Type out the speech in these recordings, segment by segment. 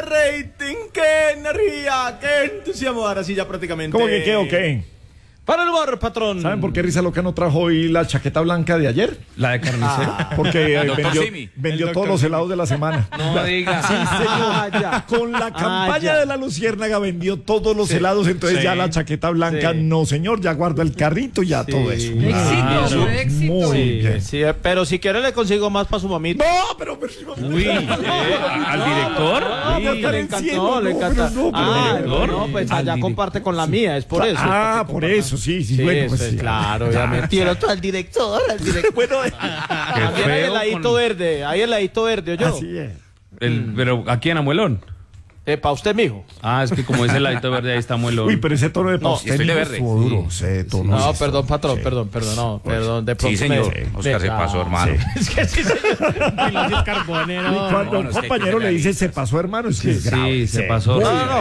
rating, qué energía, qué entusiasmo. Ahora sí, ya prácticamente. ¿Cómo que qué o qué? Para el humor, patrón. ¿Saben por qué Risa Loca no trajo hoy la chaqueta blanca de ayer? La de carnicero. Porque Doctor Simi. vendió todos los helados de la semana. No diga. Sí, señor. Con la campaña de la Luciérnaga vendió todos los helados, entonces ya la chaqueta blanca, no señor, ya guarda el carrito y ya todo eso. Éxito. Muy bien. Sí, pero si quiere le consigo más para su mamita. No, pero Uy, ¿al director? Le encantó, le encanta. No, pues allá comparte con la mía, es por eso. Por eso, sí, bueno, pues sí. Claro, obviamente. Al director. Bueno, También hay heladito verde, ¿oyó? así es. Pero aquí en Amuelón. Para usted, mijo. Ah, es que como es el ladito verde, ahí está Amuelón. Uy, pero ese tono de pastel estoy de verde. estuvo duro. Ese tono No, sí perdón, está- patrón, sí. perdón, de pronto. Sí, señor. me- Oscar se pasó, hermano. Es que sí, señor. Carbonero. Y cuando no, un es que compañero le dice se pasó, hermano, es que es grave. Sí, se pasó.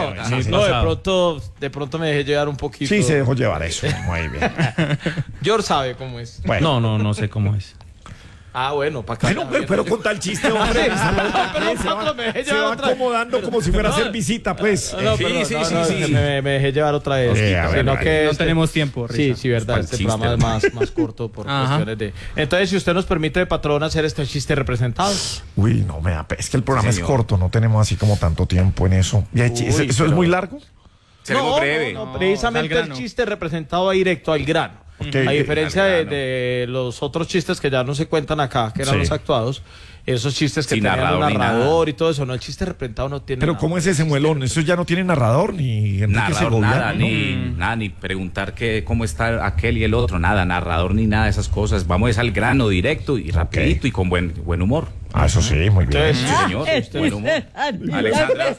No, de pronto me dejé llevar un poquito. Sí, se dejó llevar eso. Muy bien. George sabe cómo es. Bueno, No sé cómo es. Bueno, para acá. pero con tal chiste, hombre. Se va acomodando como si fuera a hacer visita, pues. Sí. Me dejé llevar otra vez. A ver, Sino que No tenemos tiempo, Risa. Sí, verdad. Este chiste, programa es más corto por cuestiones de. Entonces, si usted nos permite, patrón, hacer este chiste representado. Uy, no me da. Es que el programa es señor. corto, no tenemos así como tanto tiempo en eso. Y ¿eso es pero- muy largo? Seremos breve. No, precisamente al el grano. chiste representado va directo al grano. Ok. A diferencia Al grano. de los otros chistes que ya no se cuentan acá, que eran Sí. los actuados, esos chistes que Sin tenían un narrador ni narrador y todo eso, no, el chiste representado no tiene Pero nada. ¿cómo es ese muelón? Eso ya no tiene narrador ni Enrique Narrador, Segoviano, nada, ¿no? ni preguntar cómo está aquel y el otro, nada, narrador ni nada de esas cosas. Vamos al grano directo y rapidito y con buen humor. Ah, eso sí, muy bien. Entonces, Sí, señor. Buen humor. Alexandra.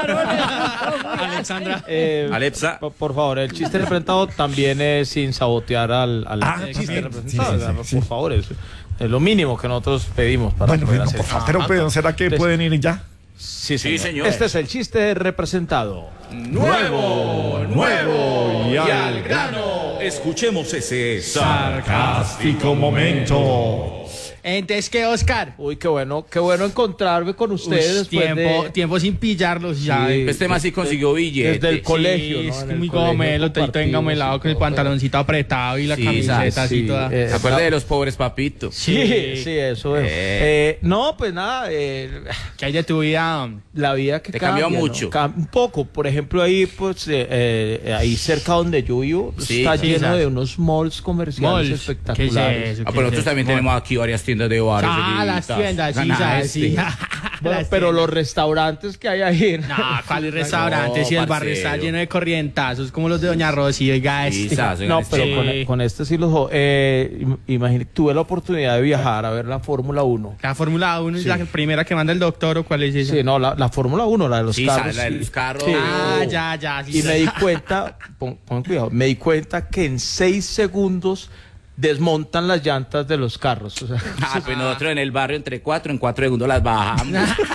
Alexandra. Alexa. Por favor, el chiste representado también es sin sabotear al chiste también. representado. Sí, O sea, sí. Por favor, es lo mínimo que nosotros pedimos para Bueno, poder bueno, hacer por esto. favor, pero ¿será que pueden ir ya? Sí, Sí, señor. Este es el chiste representado. Nuevo y al grano. Escuchemos ese Sarcástico momento. Entonces, ¿qué, Oscar? Uy, qué bueno encontrarme con ustedes. Tiempo sin pillarlos ya. Sí. Este más sí consiguió billete. Desde el colegio, Sí, ¿no? es En el muy colegio gomelo, todo compartimos engamelado y con el todo, pantaloncito apretado y la Sí, camiseta así sí, toda. ¿Se acuerda de los pobres papitos? Sí, eso es. No, pues nada, ¿Qué hay de tu vida? la vida que Te cambia, cambió ¿no? mucho. Un poco, por ejemplo, ahí pues ahí cerca donde yo vivo Sí, está sí, lleno ¿sabes? de unos malls comerciales ¿Qué espectaculares. es eso? Pero nosotros también tenemos aquí varias tiendas de bares. Las tiendas, sí, Gana ¿sabes? Sí. Bueno, Las pero tiendas. los restaurantes que hay ahí. No, ¿cuáles restaurantes? Si el barrio está parcero. lleno de corrientazos, como los de Doña Rosy, oiga, Sí, este. sas, No, oigan, pero Sí. con este sí los... imagínate, tuve la oportunidad de viajar a ver la Fórmula 1. La Fórmula 1 es la primera que manda el doctor, ¿o cuál es esa? Sí, no, la Fórmula 1, la de los Sí, carros. la de los carros. Sí. Ah, ya, sí. Y me di cuenta, pongan cuidado, me di cuenta que en 6 segundos desmontan las llantas de los carros. O sea, Pues nosotros en el barrio en 4 segundos las bajamos.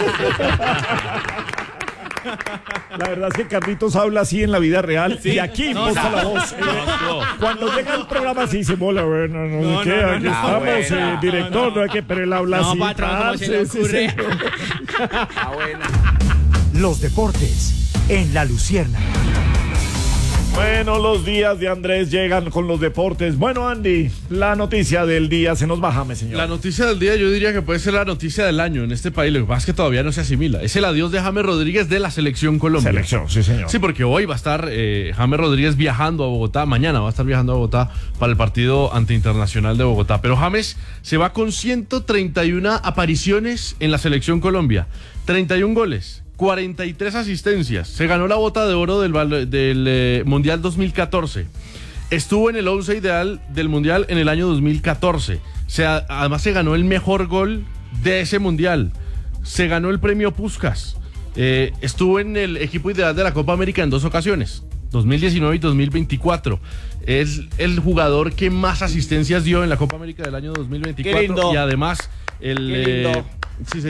La verdad es que Carlitos habla así en la vida real y aquí imposta la voz. Cuando llega el programa sí dice, hola, bueno, no sé qué, aquí estamos, buena. director, no hay que, pero él habla No, así. patrón, ¿cómo se le parce, sí, ocurre? señor. Ah, buena. Los deportes en La Luciérnaga. Bueno, los días de Andrés llegan con los deportes. Bueno, Andy, la noticia del día se nos baja, mi señor. La noticia del día yo diría que puede ser la noticia del año en este país. Lo que pasa es que todavía no se asimila. Es el adiós de James Rodríguez de la Selección Colombia. Selección, sí, señor. Sí, porque hoy va a estar James Rodríguez viajando a Bogotá. Mañana va a estar viajando a Bogotá para el partido ante Internacional de Bogotá. Pero James se va con 131 apariciones en la Selección Colombia. 31 goles. 43 asistencias. Se ganó la bota de oro del Mundial 2014. Estuvo en el 11 ideal del Mundial en el año 2014. Además se ganó el mejor gol de ese Mundial. Se ganó el premio Puskás. Estuvo en el equipo ideal de la Copa América en 2 ocasiones. 2019 y 2024. Es el jugador que más asistencias dio en la Copa América del año 2024. Qué lindo. Y además Qué lindo. sí,